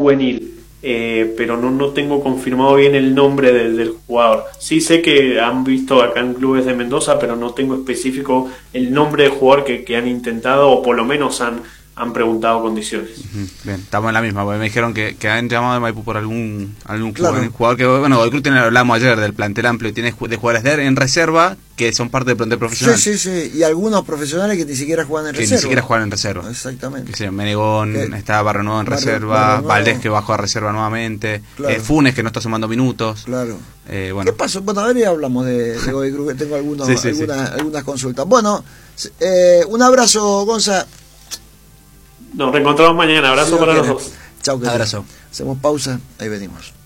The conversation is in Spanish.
juvenil. Pero no tengo confirmado bien el nombre del jugador. Sí sé que han visto acá en clubes de Mendoza, pero no tengo específico el nombre del jugador que han intentado, o por lo menos han preguntado condiciones. Bien, estamos en la misma, porque me dijeron que han llamado de Maipú por algún Claro. jugador que, bueno, el club tiene, hablamos ayer del plantel amplio, tiene de jugadores en reserva que son parte del plantel profesional. Sí, y algunos profesionales que ni siquiera juegan en que reserva. ni siquiera juegan en reserva. Exactamente. Que Menegón, está Barrio Nuevo en reserva, Nuevo. Valdés que bajó a reserva nuevamente, Claro. Funes que no está sumando minutos. Claro. Bueno. ¿Qué pasó? Bueno, a ver, ya hablamos de Godoy Cruz, que tengo Sí. algunas consultas. Bueno, un abrazo, Gonza. Nos reencontramos mañana. Abrazo para los dos. Chau, Abrazo. Hacemos pausa, ahí venimos.